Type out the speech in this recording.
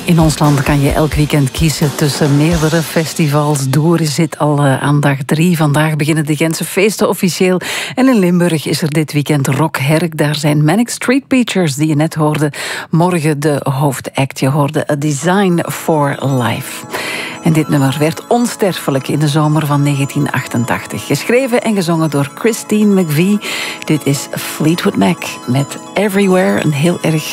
In ons land kan je elk weekend kiezen tussen meerdere festivals. Doer zit al aan dag 3. Vandaag beginnen de Gentse feesten officieel. En in Limburg is er dit weekend Rock Herk. Daar zijn Manic Street Preachers, die je net hoorde. Morgen de hoofdact. Je hoorde A Design for Life. En dit nummer werd onsterfelijk in de zomer van 1988. Geschreven en gezongen door Christine McVie. Dit is Fleetwood Mac met Everywhere. Een heel erg